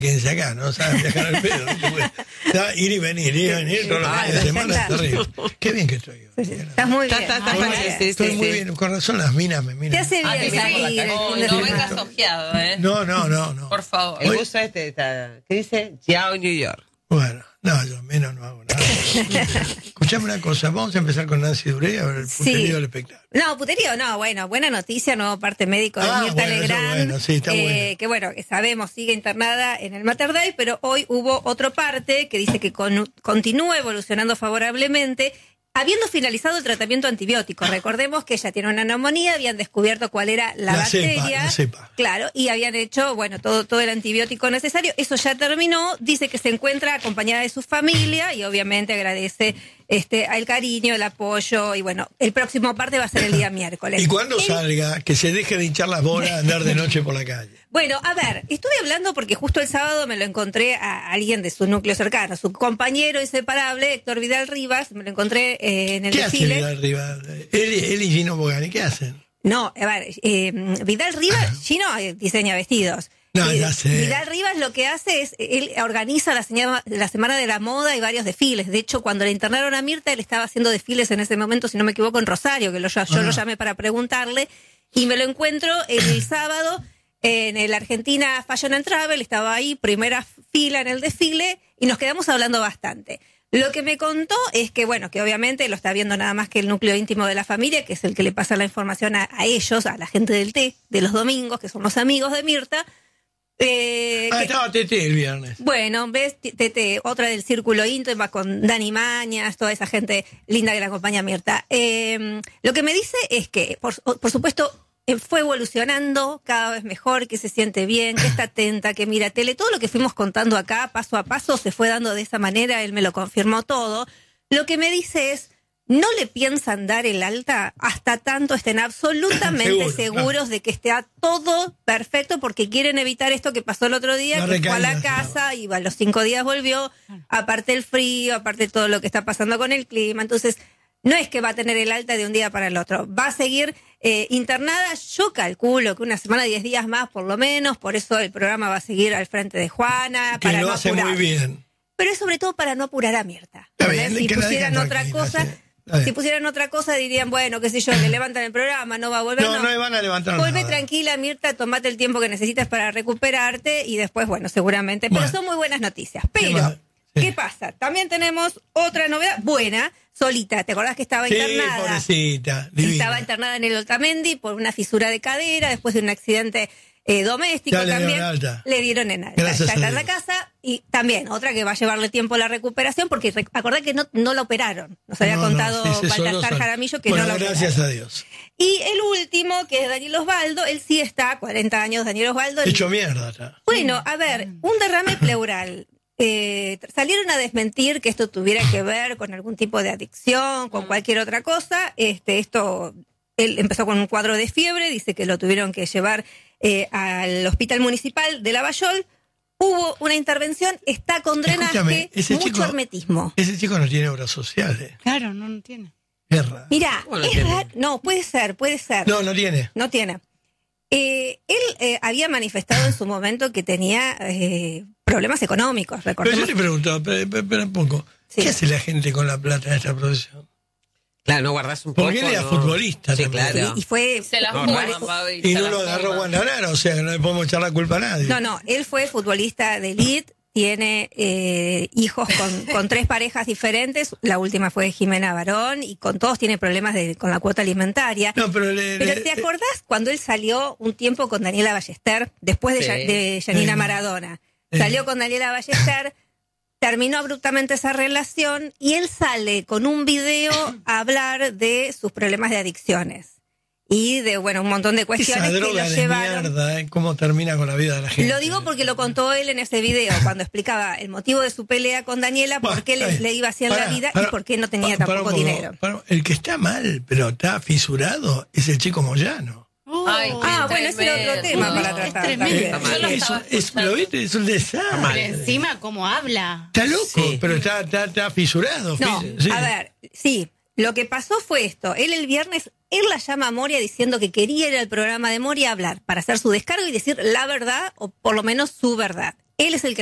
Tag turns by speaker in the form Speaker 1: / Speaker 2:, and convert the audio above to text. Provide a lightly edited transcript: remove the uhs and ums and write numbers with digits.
Speaker 1: quédense acá, no saben viajar al pedo. Ir y venir todos los días de semana es terrible. Qué bien que estoy.
Speaker 2: Estás muy bien.
Speaker 1: Estoy muy bien, con razón las minas me miran.
Speaker 2: Te hace bien.
Speaker 3: No vengas ojeado,
Speaker 1: No.
Speaker 3: Por favor.
Speaker 4: El buzo ¿qué dice? Ciao, New York.
Speaker 1: Bueno, no, yo menos no hago nada. Escuchame una cosa, vamos a empezar con Nancy Duré a ver el puterío del espectáculo.
Speaker 2: No, puterío no, bueno, buena noticia, nuevo parte médico de Mirta Legrand.
Speaker 1: Bueno, sí, está bueno.
Speaker 2: Que bueno, que sabemos, sigue internada en el Mater Dei, pero hoy hubo otro parte que dice que continúa evolucionando favorablemente, habiendo finalizado el tratamiento antibiótico. Recordemos que ella tiene una neumonía, habían descubierto cuál era la bacteria.
Speaker 1: La cepa.
Speaker 2: Claro, y habían hecho, bueno, todo el antibiótico necesario. Eso ya terminó. Dice que se encuentra acompañada de su familia y obviamente agradece el cariño, el apoyo. Y bueno, el próximo parte va a ser el día miércoles.
Speaker 1: Y cuando salga, que se deje de hinchar las bolas, andar de noche por la calle.
Speaker 2: Bueno, a ver, estuve hablando porque justo el sábado me lo encontré a alguien de su núcleo cercano, su compañero inseparable, Héctor Vidal Rivas, me lo encontré en el desfile.
Speaker 1: ¿Qué hace Vidal Rivas? Él y Gino Bogani, ¿qué hacen?
Speaker 2: No, a ver, Vidal Rivas, Gino diseña vestidos.
Speaker 1: No, ya sé.
Speaker 2: Vidal Rivas lo que hace es, él organiza la Semana de la Moda y varios desfiles. De hecho, cuando le internaron a Mirta, él estaba haciendo desfiles en ese momento, si no me equivoco, en Rosario, que yo lo llamé para preguntarle, y me lo encuentro el sábado en el Argentina Fashion and Travel, estaba ahí, primera fila en el desfile, y nos quedamos hablando bastante. Lo que me contó es que, bueno, que obviamente lo está viendo nada más que el núcleo íntimo de la familia, que es el que le pasa la información a ellos, a la gente del té, de los domingos, que son los amigos de Mirta.
Speaker 1: Estaba Tete el viernes.
Speaker 2: Bueno, ves, Tete, otra del círculo íntimo, con Dani Mañas, toda esa gente linda que la acompaña a Mirta. Lo que me dice es que, por supuesto, fue evolucionando cada vez mejor, que se siente bien, que está atenta, que mira tele, todo lo que fuimos contando acá, paso a paso, se fue dando de esa manera, él me lo confirmó todo. Lo que me dice es, no le piensan dar el alta hasta tanto estén absolutamente seguros de que esté todo perfecto, porque quieren evitar esto que pasó el otro día, que fue a la casa y a los 5 días volvió, aparte el frío, aparte todo lo que está pasando con el clima. Entonces, no es que va a tener el alta de un día para el otro, va a seguir internada, yo calculo que una semana, 10 días más por lo menos, por eso el programa va a seguir al frente de Juana.
Speaker 1: Que
Speaker 2: para
Speaker 1: lo
Speaker 2: no
Speaker 1: hace
Speaker 2: apurar.
Speaker 1: muy bien.
Speaker 2: Pero es sobre todo para no apurar a Mirta.
Speaker 1: Bien,
Speaker 2: si pusieran otra cosa... Si pusieran otra cosa dirían, bueno, qué sé yo, le levantan el programa, no va a volver.
Speaker 1: No le van a levantar
Speaker 2: Vuelve
Speaker 1: nada.
Speaker 2: Tranquila, Mirta, tomate el tiempo que necesitas para recuperarte y después, bueno, seguramente. Pero son muy buenas noticias. Pero, ¿qué pasa? También tenemos otra novedad buena, Solita. ¿Te acordás que estaba internada?
Speaker 1: Sí, pobrecita. Divina.
Speaker 2: Estaba internada en el Otamendi por una fisura de cadera después de un accidente doméstico
Speaker 1: ya
Speaker 2: también.
Speaker 1: Le
Speaker 2: dieron en alta.
Speaker 1: Gracias
Speaker 2: ya está
Speaker 1: a
Speaker 2: en la
Speaker 1: Dios.
Speaker 2: casa. Y también otra que va a llevarle tiempo a la recuperación, porque acordá que no la operaron. Nos había contado Baltasar Jaramillo que no la operaron.
Speaker 1: Gracias a Dios.
Speaker 2: Y el último, que es Daniel Osvaldo, él sí está, 40 años, Daniel Osvaldo.
Speaker 1: Hecho mierda está.
Speaker 2: Bueno, a ver, un derrame pleural. Salieron a desmentir que esto tuviera que ver con algún tipo de adicción, con cualquier otra cosa. Él empezó con un cuadro de fiebre, dice que lo tuvieron que llevar al hospital municipal de Lavallol. Hubo una intervención, está con drenaje, mucho hermetismo.
Speaker 1: Ese chico no tiene obras sociales.
Speaker 5: Claro, no tiene.
Speaker 1: Es raro.
Speaker 2: Mirá, es raro. No, puede ser.
Speaker 1: No tiene.
Speaker 2: No tiene. Él había manifestado en su momento que tenía problemas económicos,
Speaker 1: Pero
Speaker 2: recordemos.
Speaker 1: yo le pregunto, espera un poco,
Speaker 2: Sí.
Speaker 1: ¿qué hace la gente con la plata en esta profesión?
Speaker 4: Claro, no guardás un poco.
Speaker 1: Porque él era
Speaker 4: ¿no?
Speaker 1: futbolista
Speaker 4: Sí,
Speaker 1: también.
Speaker 4: claro.
Speaker 2: Y fue...
Speaker 3: Se la
Speaker 4: No,
Speaker 3: fuma,
Speaker 4: no,
Speaker 3: Babi,
Speaker 1: Y
Speaker 3: se
Speaker 1: no
Speaker 3: la
Speaker 1: lo agarró
Speaker 3: fuma.
Speaker 1: Guandanara, o sea, no le podemos echar la culpa a nadie.
Speaker 2: No, él fue futbolista de elite, tiene hijos con 3 parejas diferentes, la última fue Jimena Barón, y con todos tiene problemas con la cuota alimentaria.
Speaker 1: No, pero
Speaker 2: ¿te acordás cuando él salió un tiempo con Daniela Ballester, después de Janina Maradona? Salió con Daniela Ballester, terminó abruptamente esa relación, y él sale con un video a hablar de sus problemas de adicciones. Y de, un montón de cuestiones
Speaker 1: esa
Speaker 2: que
Speaker 1: droga
Speaker 2: lo
Speaker 1: de
Speaker 2: llevaron.
Speaker 1: mierda, cómo termina con la vida de la gente.
Speaker 2: Lo digo porque lo contó él en ese video, cuando explicaba el motivo de su pelea con Daniela, por qué le iba así en la vida y por qué no tenía tampoco dinero.
Speaker 1: El que está mal, pero está fisurado, es el chico Moyano.
Speaker 3: Ay, qué
Speaker 2: ese era otro tema para tratar.
Speaker 5: Es tremendo.
Speaker 3: Yo lo estaba
Speaker 1: ¿Lo viste? Es un desastre.
Speaker 5: Pero encima, ¿cómo habla?
Speaker 1: Está loco,
Speaker 4: Sí.
Speaker 1: pero está fisurado.
Speaker 2: No,
Speaker 1: Sí.
Speaker 2: a ver, sí, lo que pasó fue esto. Él el viernes, él la llama a Moria diciendo que quería ir al programa de Moria a hablar, para hacer su descargo y decir la verdad, o por lo menos su verdad. Él es el que